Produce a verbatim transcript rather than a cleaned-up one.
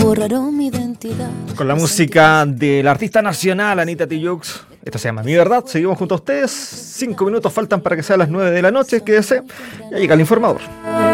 borraron mi identidad. Con la música del artista nacional Anita Tijoux. Esto se llama Mi Verdad. Seguimos junto a ustedes. Cinco minutos faltan para que sean las nueve de la noche. Quédese. Ya llega el informador.